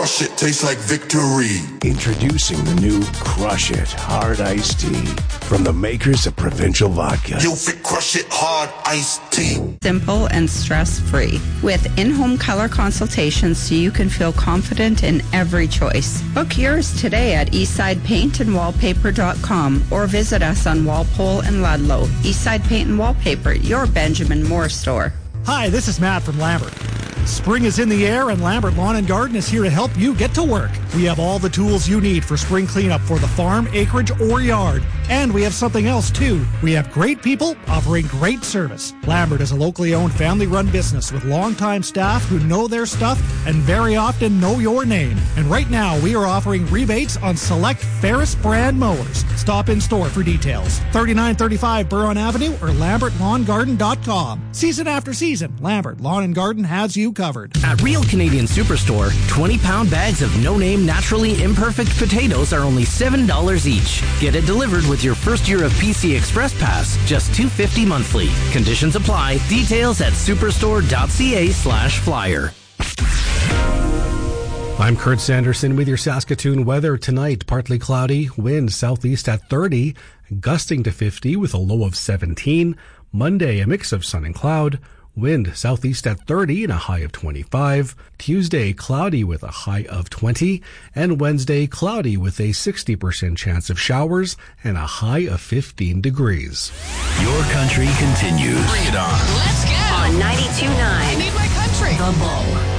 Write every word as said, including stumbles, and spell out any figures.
crush it, tastes like victory. Introducing the new Crush It Hard Iced Tea from the makers of Provincial Vodka. You fit Crush It Hard Iced Tea. Simple and stress-free with in-home color consultations so you can feel confident in every choice. Book yours today at eastside paint and wallpaper dot com or visit us on Walpole and Ludlow. Eastside Paint and Wallpaper, your Benjamin Moore store. Hi, this is Matt from Lambert. Spring is in the air and Lambert Lawn and Garden is here to help you get to work. We have all the tools you need for spring cleanup for the farm, acreage, or yard. And we have something else too. We have great people offering great service. Lambert is a locally owned family-run business with longtime staff who know their stuff and very often know your name. And right now we are offering rebates on select Ferris brand mowers. Stop in store for details. thirty-nine thirty-five Buron Avenue or lambert lawn garden dot com. Season after season, Lambert Lawn and Garden has you covered. At Real Canadian Superstore, twenty-pound bags of no-name, naturally imperfect potatoes are only seven dollars each. Get it delivered with your first year of P C Express Pass, just two dollars and fifty cents monthly. Conditions apply. Details at superstore dot c a slash flyer. I'm Kurt Sanderson with your Saskatoon weather. Tonight, partly cloudy, wind southeast at thirty, gusting to fifty with a low of seventeen. Monday, a mix of sun and cloud. Wind southeast at thirty and a high of twenty-five. Tuesday, cloudy with a high of twenty. And Wednesday, cloudy with a sixty percent chance of showers and a high of fifteen degrees. Your country continues. Bring it on. Let's go. On ninety-two point nine. I need my country. The Bull.